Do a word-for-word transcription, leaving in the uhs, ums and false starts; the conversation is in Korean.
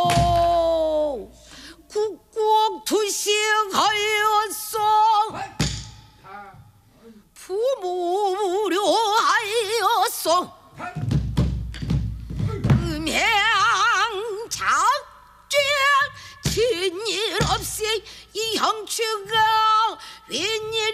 국국 투시하였소 부무료하였소 음행 작죄 진일 없이 이 형추가 웬일